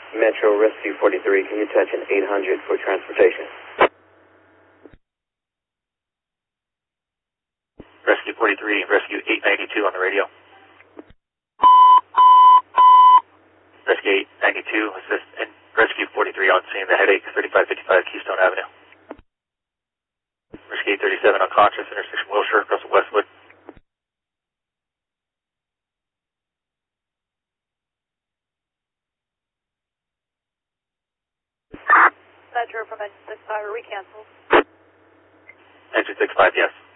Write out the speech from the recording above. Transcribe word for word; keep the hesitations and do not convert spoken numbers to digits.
Metro Rescue forty-three, can you touch an eight hundred for transportation? Rescue forty-three, Rescue eight ninety-two on the radio. Rescue eight ninety-two, assist, and Rescue forty-three on scene, the headache, thirty-five fifty-five Keystone Avenue. Rescue eight thirty-seven unconscious, intersection Wilshire, across Westwood. Metro from exit six five, are we canceled? Exit six five, yes.